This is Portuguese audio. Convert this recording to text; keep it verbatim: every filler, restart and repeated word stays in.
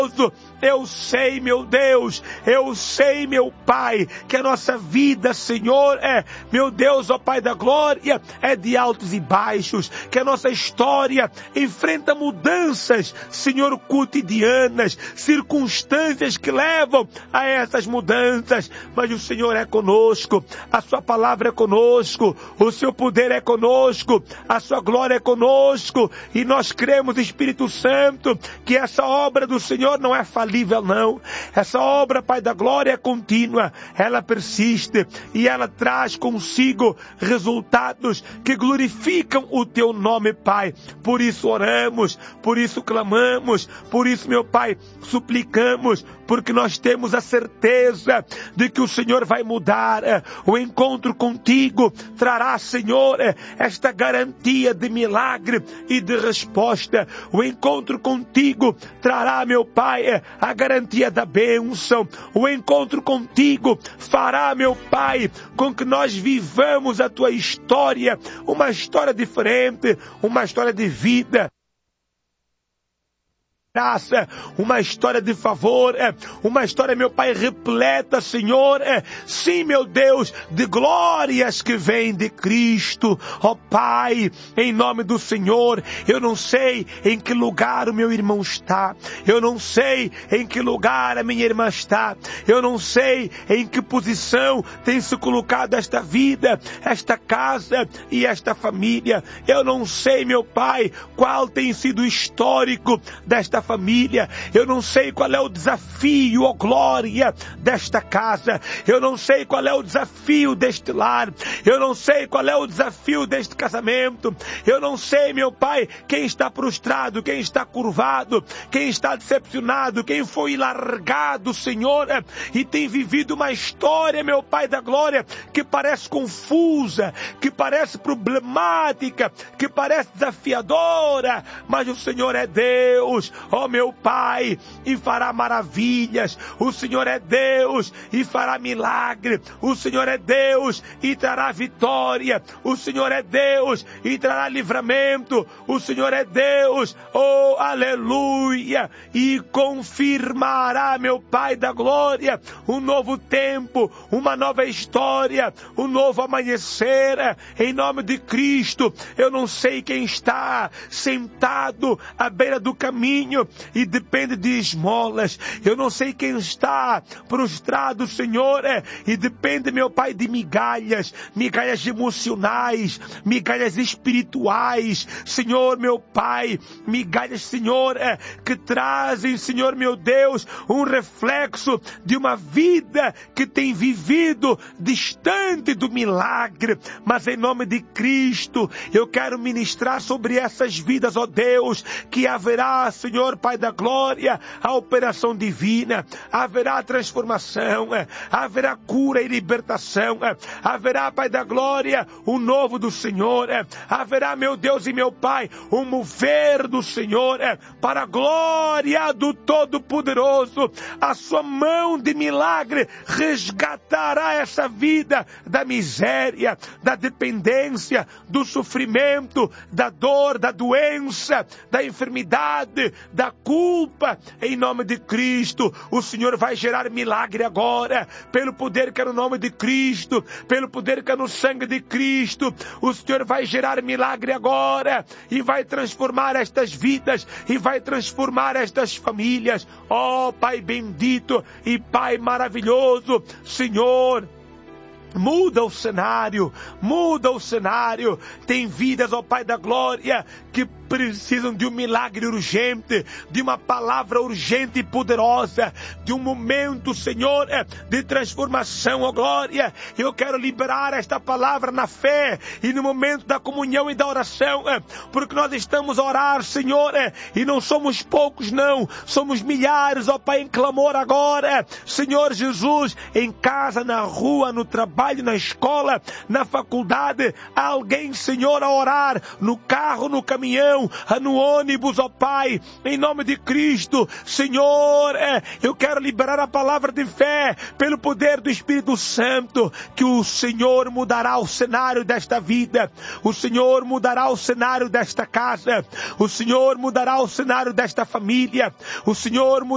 Eu sei, meu Deus, eu sei, meu Pai, que a nossa vida, Senhor, é, meu Deus, ó Pai da glória, é de altos e baixos, que a nossa história enfrenta mudanças, Senhor, cotidianas, circunstâncias que levam a essas mudanças, mas o Senhor é conosco, a sua palavra é conosco, o seu poder é conosco, a sua glória é conosco, e nós cremos, Espírito Santo, que essa obra do Senhor não é falível, não. Essa obra, Pai da glória, é contínua, ela persiste e ela traz consigo resultados que glorificam o teu nome, Pai. Por isso oramos, por isso clamamos, por isso, meu Pai, suplicamos, porque nós temos a certeza de que o Senhor vai mudar. O encontro contigo trará, Senhor, esta garantia de milagre e de resposta. O encontro contigo trará, meu Pai, a garantia da bênção. O encontro contigo fará, meu Pai, com que nós vivamos a tua história, uma história diferente, uma história de vida, graça, uma história de favor, é, uma história, meu Pai, repleta, Senhor, é, sim, meu Deus, de glórias que vêm de Cristo. Ó Pai, em nome do Senhor, eu não sei em que lugar o meu irmão está, eu não sei em que lugar a minha irmã está, eu não sei em que posição tem se colocado esta vida, esta casa e esta família, eu não sei, meu Pai, qual tem sido o histórico desta família, eu não sei qual é o desafio, ó glória, desta casa, eu não sei qual é o desafio deste lar, eu não sei qual é o desafio deste casamento, eu não sei, meu Pai, quem está prostrado, quem está curvado, quem está decepcionado, quem foi largado, Senhor, e tem vivido uma história, meu Pai da glória, que parece confusa, que parece problemática, que parece desafiadora, mas o Senhor é Deus, ó meu Pai, e fará maravilhas. O Senhor é Deus e fará milagre. O Senhor é Deus e trará vitória. O Senhor é Deus e trará livramento. O Senhor é Deus, oh aleluia, e confirmará, meu Pai da glória, um novo tempo, uma nova história, um novo amanhecer, em nome de Cristo. Eu não sei quem está sentado à beira do caminho e depende de esmolas. Eu não sei quem está prostrado, Senhor, é, e depende, meu Pai, de migalhas, migalhas emocionais, migalhas espirituais, Senhor, meu Pai, migalhas, Senhor, é, que trazem, Senhor, meu Deus, um reflexo de uma vida que tem vivido distante do milagre, mas em nome de Cristo, eu quero ministrar sobre essas vidas, ó Deus, que haverá, Senhor, Pai da glória, a operação divina, haverá transformação, haverá cura e libertação, haverá, Pai da glória, o novo do Senhor, haverá, meu Deus e meu Pai, o mover do Senhor, para a glória do Todo-Poderoso. A sua mão de milagre resgatará essa vida da miséria, da dependência, do sofrimento, da dor, da doença, da enfermidade, da culpa, em nome de Cristo. O Senhor vai gerar milagre agora, pelo poder que é no nome de Cristo, pelo poder que é no sangue de Cristo. O Senhor vai gerar milagre agora, e vai transformar estas vidas, e vai transformar estas famílias. Ó Pai bendito e Pai maravilhoso, Senhor, muda o cenário, muda o cenário. Tem vidas, ó Pai da glória, que precisam de um milagre urgente, de uma palavra urgente e poderosa, de um momento, Senhor, de transformação, ó glória. Eu quero liberar esta palavra na fé e no momento da comunhão e da oração, porque nós estamos a orar, Senhor, e não somos poucos, não, somos milhares, ó Pai, em clamor agora, Senhor Jesus, em casa, na rua, no trabalho, na escola, na faculdade, há alguém, Senhor, a orar, no carro, no caminhão, no ônibus, ó Pai, em nome de Cristo, Senhor, é, eu quero liberar a palavra de fé, pelo poder do Espírito Santo, que o Senhor mudará o cenário desta vida, o Senhor mudará o cenário desta casa, o Senhor mudará o cenário desta família, o Senhor mudará